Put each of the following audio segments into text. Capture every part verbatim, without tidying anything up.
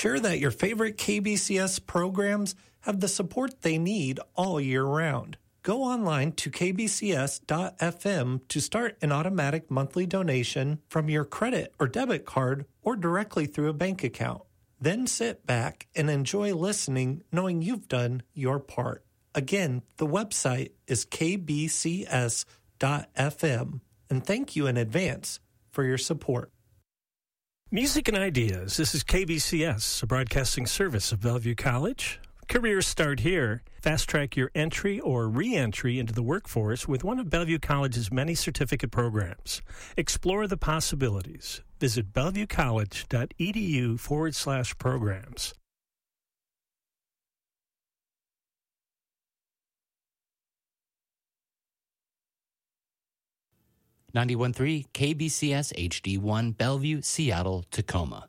ensure that your favorite K B C S programs have the support they need all year round. Go online to k b c s dot f m to start an automatic monthly donation from your credit or debit card or directly through a bank account. Then sit back and enjoy listening knowing you've done your part. Again, the website is k b c s dot f m, and thank you in advance for your support. Music and Ideas. This is K B C S, a broadcasting service of Bellevue College. Careers start here. Fast track your entry or re-entry into the workforce with one of Bellevue College's many certificate programs. Explore the possibilities. Visit bellevuecollege.edu forward slash programs. ninety-one point three K B C S H D one, Bellevue, Seattle, Tacoma.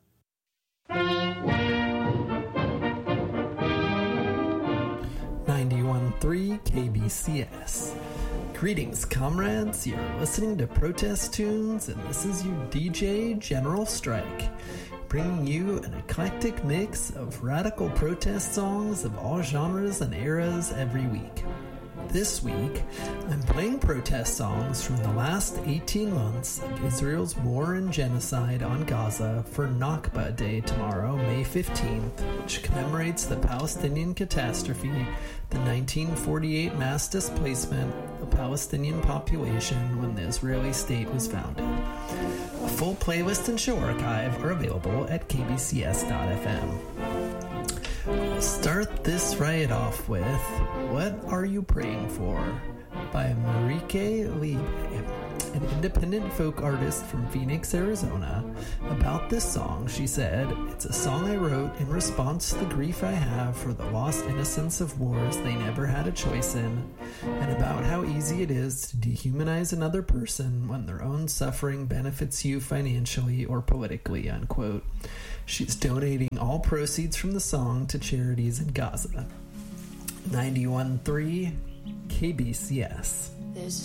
ninety-one point three K B C S. Greetings, comrades. You're listening to Protest Tunes, and this is your D J, General Strike, bringing you an eclectic mix of radical protest songs of all genres and eras every week. This week, I'm playing protest songs from the last eighteen months of Israel's war and genocide on Gaza for Nakba Day tomorrow, May fifteenth, which commemorates the Palestinian catastrophe, the nineteen forty-eight mass displacement of the Palestinian population when the Israeli state was founded. A full playlist and show archive are available at k b c s dot f m. We'll start this right off with What Are You Praying For? By Marieke Liebe, an independent folk artist from Phoenix, Arizona. About this song, she said, "It's a song I wrote in response to the grief I have for the lost innocence of wars they never had a choice in, and about how easy it is to dehumanize another person when their own suffering benefits you financially or politically," unquote. She's donating all proceeds from the song to charities in Gaza. ninety-one point three K B C S. There's a